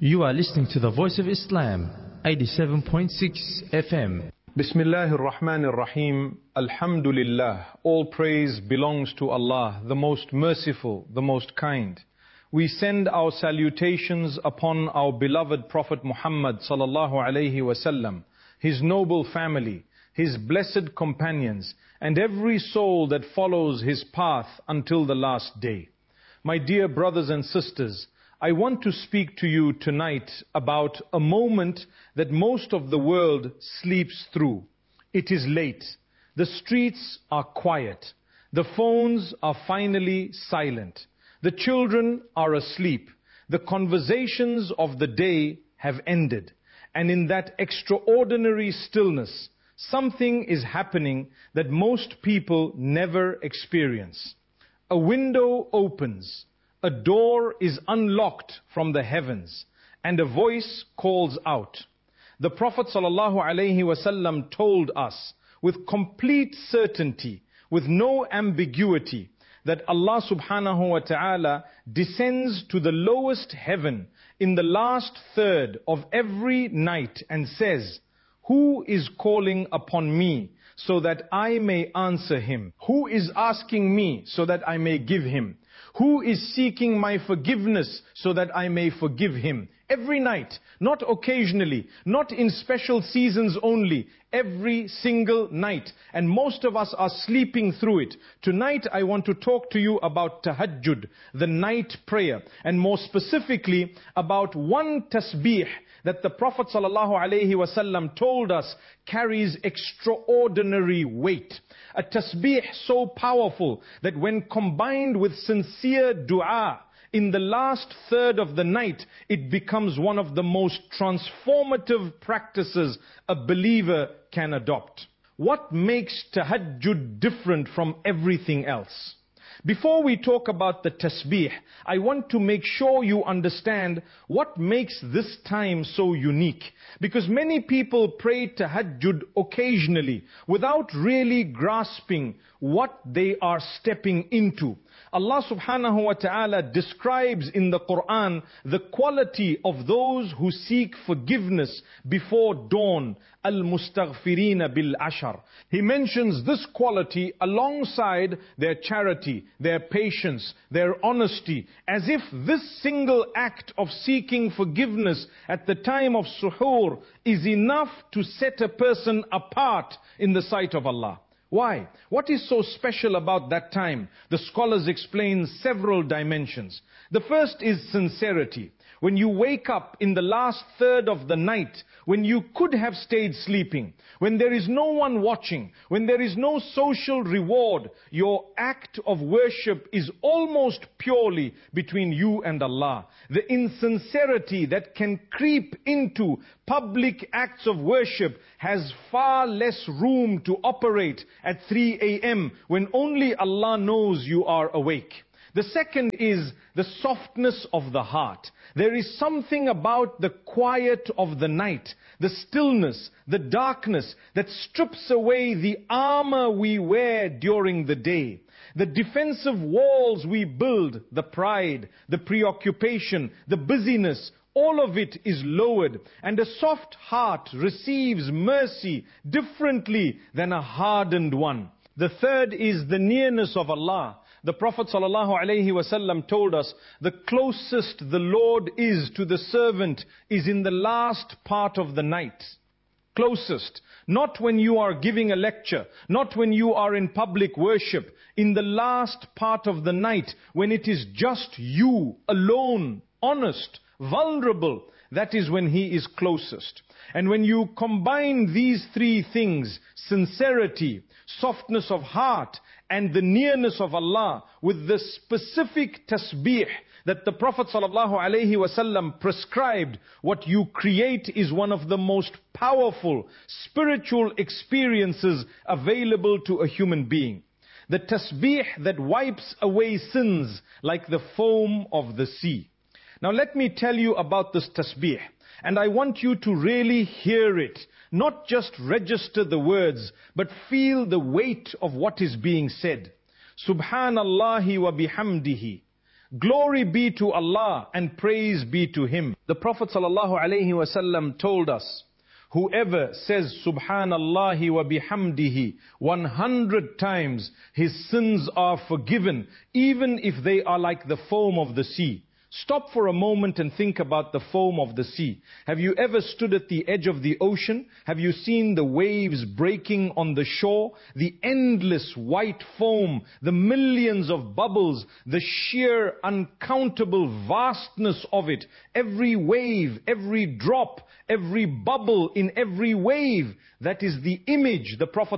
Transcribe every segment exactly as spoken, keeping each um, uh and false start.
You are listening to the Voice of Islam, eighty-seven point six F M. Bismillahir Rahmanir Rahim. Alhamdulillah. All praise belongs to Allah, the most merciful, the most kind. We send our salutations upon our beloved Prophet Muhammad sallallahu alaihi wasallam, his noble family, his blessed companions, and every soul that follows his path until the last day. My dear brothers and sisters, I want to speak to you tonight about a moment that most of the world sleeps through. It is late. The streets are quiet. The phones are finally silent. The children are asleep. The conversations of the day have ended. And in that extraordinary stillness, something is happening that most people never experience. A window opens. A door is unlocked from the heavens, and a voice calls out. The Prophet ﷺ told us with complete certainty, with no ambiguity, that Allah subhanahu wa ta'ala descends to the lowest heaven in the last third of every night and says, "Who is calling upon me so that I may answer him? Who is asking me so that I may give him? Who is seeking my forgiveness so that I may forgive him?" Every night, not occasionally, not in special seasons only, every single night. And most of us are sleeping through it. Tonight I want to talk to you about tahajjud, the night prayer, and more specifically about one tasbih that the Prophet ﷺ told us carries extraordinary weight. A tasbih so powerful that when combined with sincere dua in the last third of the night, it becomes one of the most transformative practices a believer can adopt. What makes tahajjud different from everything else? Before we talk about the tasbih, I want to make sure you understand what makes this time so unique. Because many people pray tahajjud occasionally without really grasping what they are stepping into. Allah subhanahu wa ta'ala describes in the Quran the quality of those who seek forgiveness before dawn. Al-mustaghfirina bil-ashar. He mentions this quality alongside their charity, their patience, their honesty, as if this single act of seeking forgiveness at the time of suhoor is enough to set a person apart in the sight of Allah. Why? What is so special about that time? The scholars explain several dimensions. The first is sincerity. When you wake up in the last third of the night, when you could have stayed sleeping, when there is no one watching, when there is no social reward, your act of worship is almost purely between you and Allah. The insincerity that can creep into public acts of worship has far less room to operate at three a m when only Allah knows you are awake. The second is the softness of the heart. There is something about the quiet of the night, the stillness, the darkness that strips away the armor we wear during the day. The defensive walls we build, the pride, the preoccupation, the busyness, all of it is lowered, and a soft heart receives mercy differently than a hardened one. The third is the nearness of Allah. The Prophet ﷺ told us, the closest the Lord is to the servant is in the last part of the night. Closest. Not when you are giving a lecture, not when you are in public worship. In the last part of the night, when it is just you, alone, honest, vulnerable, that is when He is closest. And when you combine these three things, sincerity, softness of heart, and the nearness of Allah, with the specific tasbih that the Prophet ﷺ prescribed, what you create is one of the most powerful spiritual experiences available to a human being. The tasbih that wipes away sins like the foam of the sea. Now let me tell you about this tasbih. And I want you to really hear it. Not just register the words, but feel the weight of what is being said. Subhanallahi wa bihamdihi. Glory be to Allah and praise be to Him. The Prophet ﷺ told us, whoever says Subhanallahi wa bihamdihi one hundred times, his sins are forgiven, even if they are like the foam of the sea. Stop for a moment and think about the foam of the sea. Have you ever stood at the edge of the ocean? Have you seen the waves breaking on the shore? The endless white foam, the millions of bubbles, the sheer uncountable vastness of it. Every wave, every drop, every bubble in every wave. That is the image the Prophet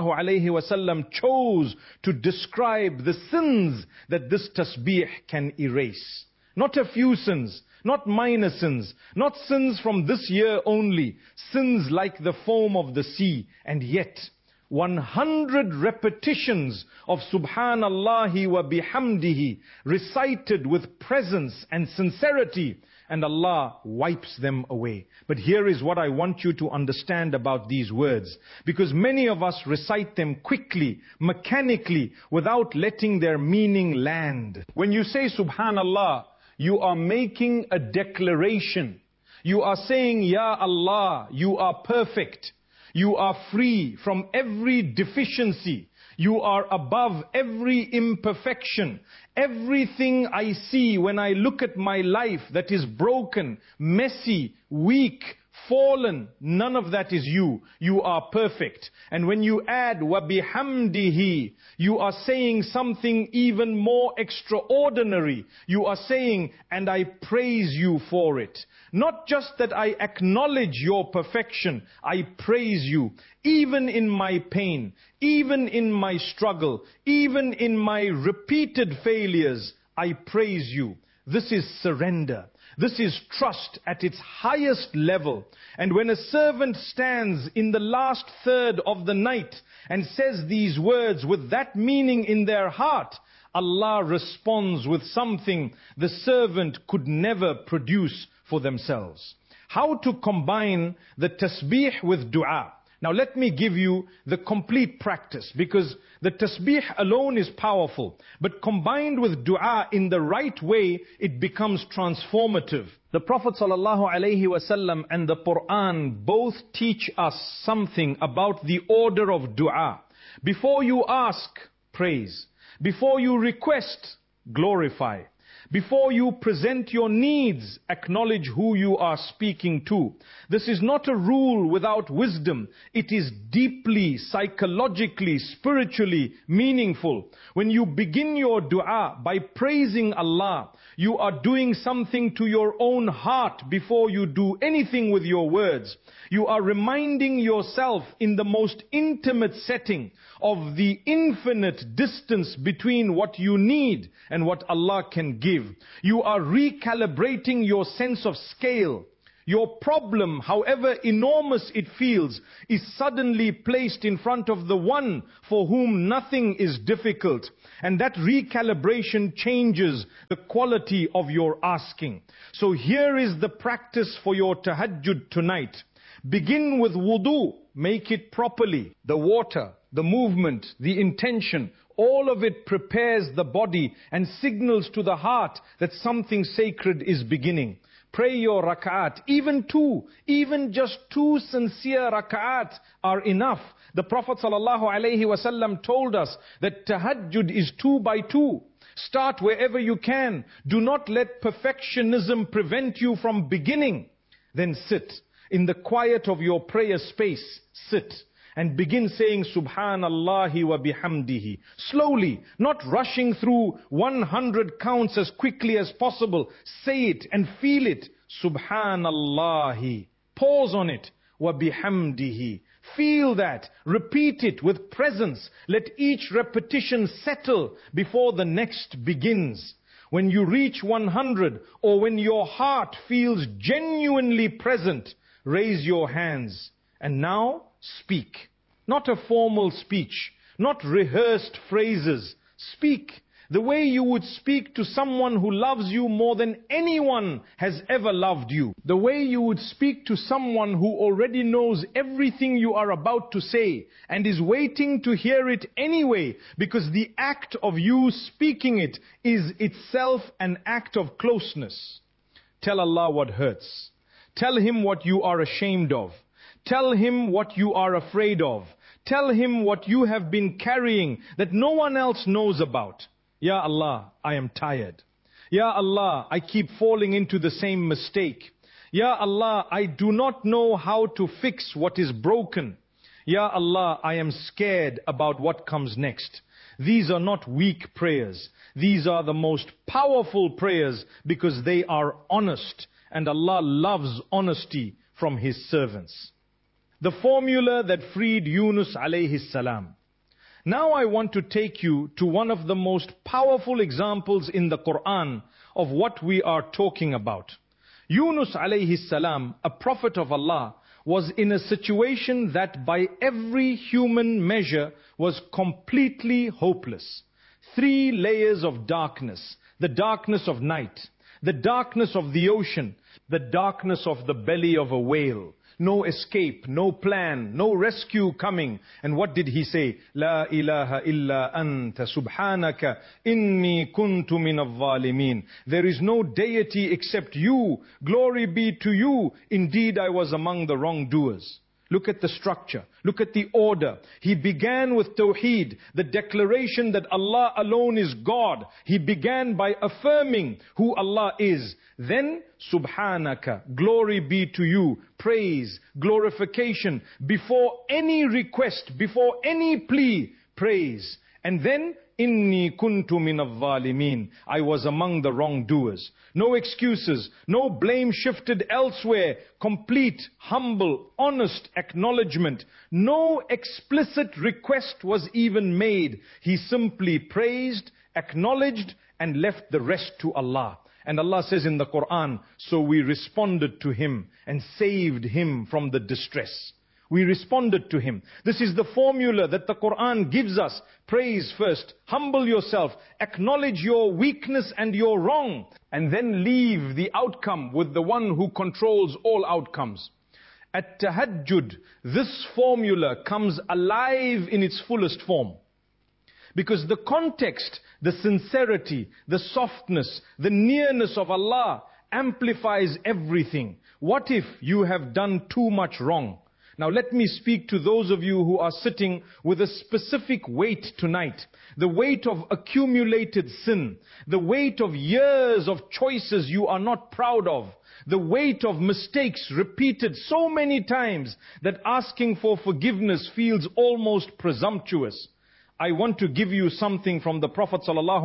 ﷺ chose to describe the sins that this tasbih can erase. Not a few sins, not minor sins, not sins from this year only, sins like the foam of the sea. And yet, one hundred repetitions of Subhanallahi wa bihamdihi recited with presence and sincerity, and Allah wipes them away. But here is what I want you to understand about these words, because many of us recite them quickly, mechanically, without letting their meaning land. When you say Subhanallah, you are making a declaration. You are saying, Ya Allah, you are perfect. You are free from every deficiency. You are above every imperfection. Everything I see when I look at my life that is broken, messy, weak, fallen, none of that is you. You are perfect. And when you add وَبِحَمْدِهِ, you are saying something even more extraordinary. You are saying, and I praise you for it. Not just that I acknowledge your perfection, I praise you. Even in my pain, even in my struggle, even in my repeated failures, I praise you. This is surrender. This is trust at its highest level. And when a servant stands in the last third of the night and says these words with that meaning in their heart, Allah responds with something the servant could never produce for themselves. How to combine the tasbih with dua? Now let me give you the complete practice, because the tasbih alone is powerful, but combined with dua in the right way, it becomes transformative. The Prophet ﷺ and the Quran both teach us something about the order of dua. Before you ask, praise. Before you request, glorify. Before you present your needs, acknowledge who you are speaking to. This is not a rule without wisdom. It is deeply, psychologically, spiritually meaningful. When you begin your dua by praising Allah, you are doing something to your own heart before you do anything with your words. You are reminding yourself in the most intimate setting of the infinite distance between what you need and what Allah can give. You are recalibrating your sense of scale. Your problem, however enormous it feels, is suddenly placed in front of the one for whom nothing is difficult. And that recalibration changes the quality of your asking. So here is the practice for your tahajjud tonight. Begin with wudu. Make it properly. The water, the movement, the intention, all of it prepares the body and signals to the heart that something sacred is beginning. Pray your rak'at, even two, even just two sincere rak'at are enough. The Prophet ﷺ told us that tahajjud is two by two. Start wherever you can. Do not let perfectionism prevent you from beginning. Then sit in the quiet of your prayer space. Sit and begin saying Subhanallahi wa bihamdihi. Slowly, not rushing through one hundred counts as quickly as possible. Say it and feel it. Subhanallahi. Pause on it. Wa bihamdihi. Feel that. Repeat it with presence. Let each repetition settle before the next begins. When you reach one hundred, or when your heart feels genuinely present, raise your hands. And now, speak. Not a formal speech, not rehearsed phrases. Speak. The way you would speak to someone who loves you more than anyone has ever loved you. The way you would speak to someone who already knows everything you are about to say and is waiting to hear it anyway, because the act of you speaking it is itself an act of closeness. Tell Allah what hurts. Tell Him what you are ashamed of. Tell Him what you are afraid of. Tell Him what you have been carrying that no one else knows about. Ya Allah, I am tired. Ya Allah, I keep falling into the same mistake. Ya Allah, I do not know how to fix what is broken. Ya Allah, I am scared about what comes next. These are not weak prayers. These are the most powerful prayers because they are honest. And Allah loves honesty from His servants. The formula that freed Yunus alayhi salam. Now I want to take you to one of the most powerful examples in the Quran of what we are talking about. Yunus alayhi salam, a prophet of Allah, was in a situation that by every human measure was completely hopeless. Three layers of darkness. The darkness of night, the darkness of the ocean, the darkness of the belly of a whale. No escape, no plan, no rescue coming. And what did he say? La ilaha illa anta subhanaka inni kuntu min al-zalimin. There is no deity except you. Glory be to you. Indeed, I was among the wrongdoers. Look at the structure. Look at the order. He began with Tawheed, the declaration that Allah alone is God. He began by affirming who Allah is. Then, Subhanaka, glory be to you, praise, glorification, before any request, before any plea, praise. And then, Inni kuntu min al-zalimin. I was among the wrongdoers. No excuses, no blame shifted elsewhere. Complete, humble, honest acknowledgement. No explicit request was even made. He simply praised, acknowledged, and left the rest to Allah. And Allah says in the Quran, so we responded to him and saved him from the distress. We responded to him. This is the formula that the Quran gives us. Praise first, humble yourself, acknowledge your weakness and your wrong, and then leave the outcome with the one who controls all outcomes. At Tahajjud, this formula comes alive in its fullest form. Because the context, the sincerity, the softness, the nearness of Allah amplifies everything. What if you have done too much wrong? Now let me speak to those of you who are sitting with a specific weight tonight. The weight of accumulated sin. The weight of years of choices you are not proud of. The weight of mistakes repeated so many times that asking for forgiveness feels almost presumptuous. I want to give you something from the Prophet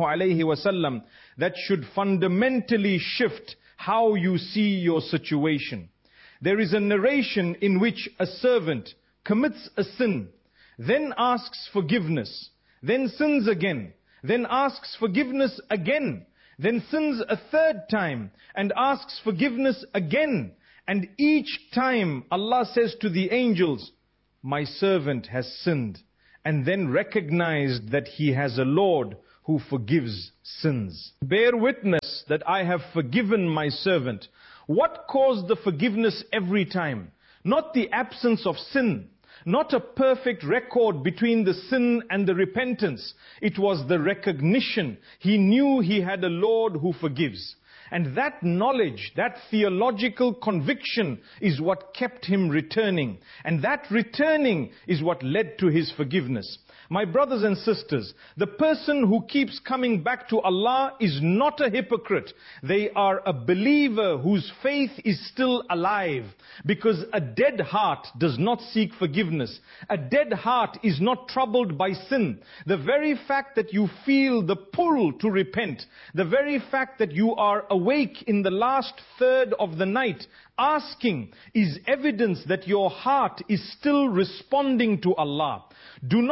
ﷺ that should fundamentally shift how you see your situation. There is a narration in which a servant commits a sin, then asks forgiveness, then sins again, then asks forgiveness again, then sins a third time and asks forgiveness again. And each time Allah says to the angels, my servant has sinned, and then recognized that he has a Lord who forgives sins. Bear witness that I have forgiven my servant. What caused the forgiveness every time? Not the absence of sin, not a perfect record between the sin and the repentance. It was the recognition. He knew he had a Lord who forgives. And that knowledge, that theological conviction is what kept him returning. And that returning is what led to his forgiveness. My brothers and sisters, the person who keeps coming back to Allah is not a hypocrite. They are a believer whose faith is still alive. Because a dead heart does not seek forgiveness. A dead heart is not troubled by sin. The very fact that you feel the pull to repent, the very fact that you are awake in the last third of the night, asking, is evidence that your heart is still responding to Allah. Do not let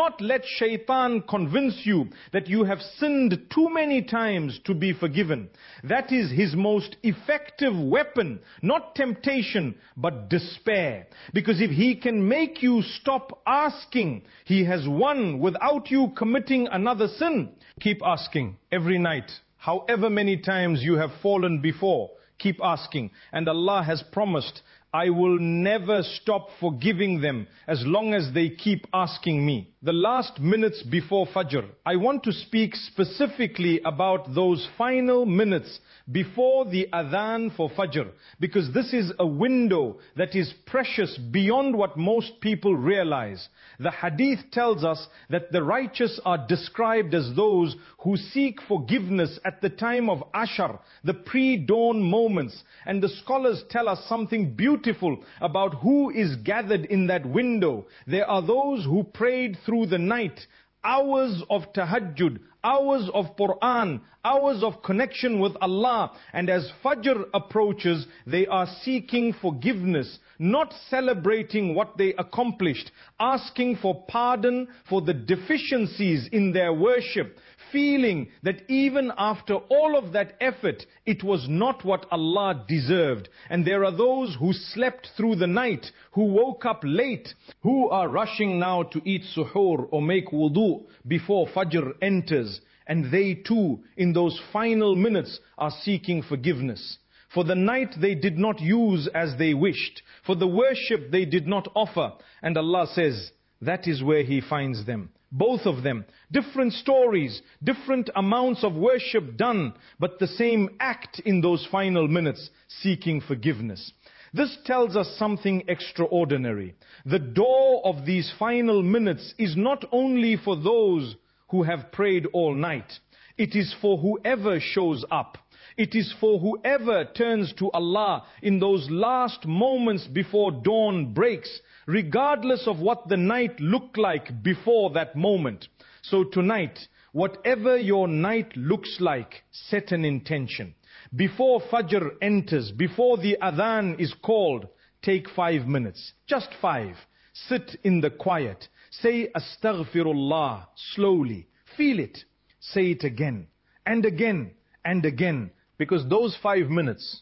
shaitan convince you that you have sinned too many times to be forgiven. That is his most effective weapon, not temptation, but despair. Because if he can make you stop asking, he has won without you committing another sin. Keep asking every night. However many times you have fallen before, keep asking. And Allah has promised, I will never stop forgiving them as long as they keep asking me. The last minutes before Fajr, I want to speak specifically about those final minutes before the adhan for Fajr, because this is a window that is precious beyond what most people realize. The hadith tells us that the righteous are described as those who seek forgiveness at the time of Ashar, the pre-dawn moments. And the scholars tell us something beautiful about who is gathered in that window. There are those who prayed through the night, hours of tahajjud, hours of Quran, hours of connection with Allah. And as Fajr approaches, they are seeking forgiveness, not celebrating what they accomplished, asking for pardon for the deficiencies in their worship, feeling that even after all of that effort, it was not what Allah deserved. And there are those who slept through the night, who woke up late, who are rushing now to eat suhoor or make wudu before Fajr enters. And they too, in those final minutes, are seeking forgiveness. For the night they did not use as they wished, for the worship they did not offer. And Allah says, that is where He finds them. Both of them, different stories, different amounts of worship done, but the same act in those final minutes, seeking forgiveness. This tells us something extraordinary. The door of these final minutes is not only for those who have prayed all night. It is for whoever shows up. It is for whoever turns to Allah in those last moments before dawn breaks, regardless of what the night looked like before that moment. So tonight, whatever your night looks like, set an intention. Before Fajr enters, before the adhan is called, take five minutes, just five. Sit in the quiet. Say astaghfirullah slowly. Feel it. Say it again and again and again. Because those five minutes,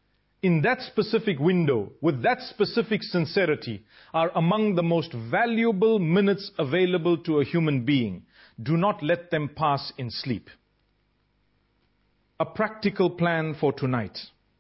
in that specific window, with that specific sincerity, are among the most valuable minutes available to a human being. Do not let them pass in sleep. A practical plan for tonight.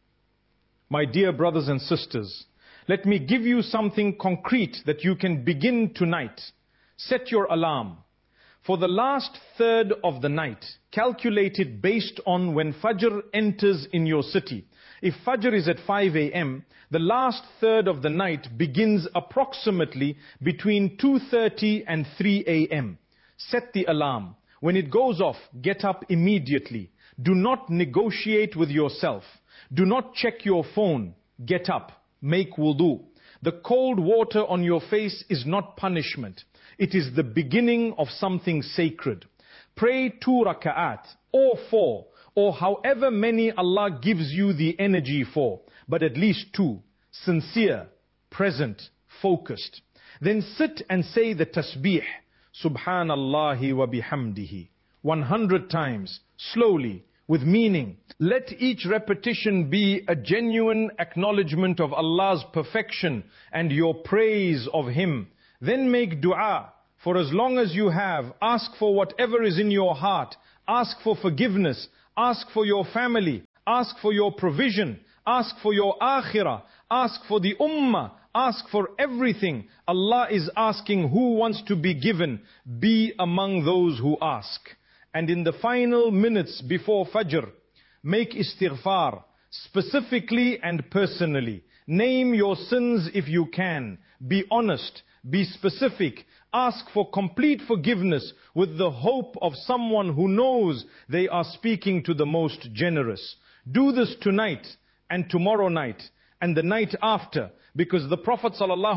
My dear brothers and sisters, let me give you something concrete that you can begin tonight. Set your alarm. For the last third of the night, calculate it based on when Fajr enters in your city. If Fajr is at five a m, the last third of the night begins approximately between two thirty and three a m Set the alarm. When it goes off, get up immediately. Do not negotiate with yourself. Do not check your phone. Get up. Make wudu. The cold water on your face is not punishment. It is the beginning of something sacred. Pray two raka'at, or four, or however many Allah gives you the energy for, but at least two. Sincere, present, focused. Then sit and say the tasbih, Subhanallahi wa bihamdihi, one hundred times, slowly, with meaning. Let each repetition be a genuine acknowledgement of Allah's perfection and your praise of Him. Then make dua. For as long as you have, ask for whatever is in your heart. Ask for forgiveness. Ask for your family. Ask for your provision. Ask for your akhirah. Ask for the ummah. Ask for everything. Allah is asking who wants to be given. Be among those who ask. And in the final minutes before Fajr, make istighfar, specifically and personally. Name your sins if you can. Be honest. Be specific. Ask for complete forgiveness with the hope of someone who knows they are speaking to the most generous. Do this tonight and tomorrow night and the night after, because the Prophet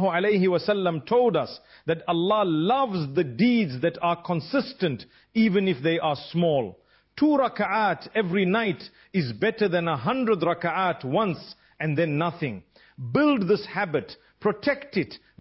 ﷺ told us that Allah loves the deeds that are consistent even if they are small. Two raka'at every night is better than a hundred raka'at once and then nothing. Build this habit, protect it,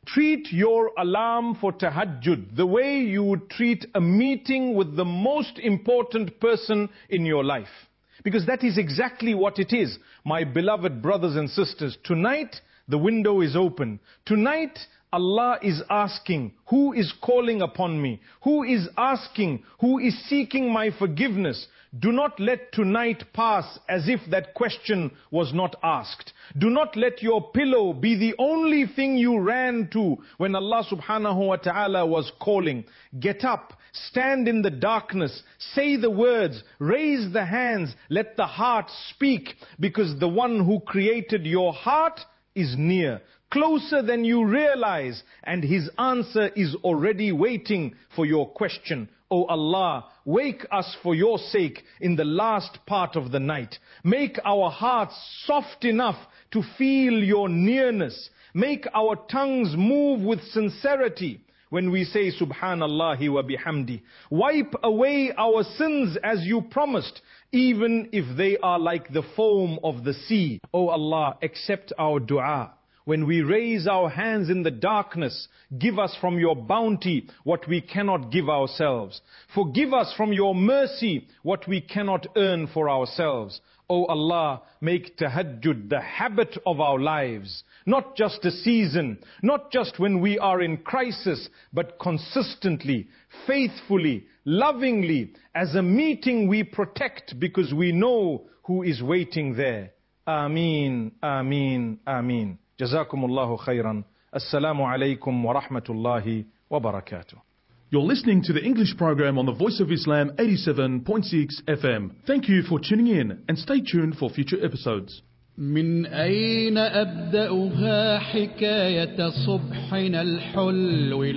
Treat your alarm for tahajjud the way you would treat a meeting with the most important person in your life. Because that is exactly what it is. My beloved brothers and sisters, tonight the window is open. Tonight Allah is asking, who is calling upon me? Who is asking? Who is seeking my forgiveness? Do not let tonight pass as if that question was not asked. Do not let your pillow be the only thing you ran to when Allah subhanahu wa ta'ala was calling. Get up, stand in the darkness, say the words, raise the hands, let the heart speak, because the one who created your heart is near, closer than you realize, and His answer is already waiting for your question. O Allah, wake us for your sake in the last part of the night. Make our hearts soft enough to feel your nearness. Make our tongues move with sincerity when we say Subhanallahi wa bihamdi. Wipe away our sins as you promised, even if they are like the foam of the sea. O Allah, accept our dua. When we raise our hands in the darkness, give us from your bounty what we cannot give ourselves. Forgive us from your mercy what we cannot earn for ourselves. O Allah, make tahajjud the habit of our lives. Not just a season, not just when we are in crisis, but consistently, faithfully, lovingly, as a meeting we protect because we know who is waiting there. Ameen, Ameen, Ameen. Jazakumullahu khairan. Assalamu alaikum wa rahmatullahi wa barakatuh. You're listening to the English program on the Voice of Islam eighty-seven point six F M. Thank you for tuning in and stay tuned for future episodes. من أين أبدأها حكاية صبحنا الحلو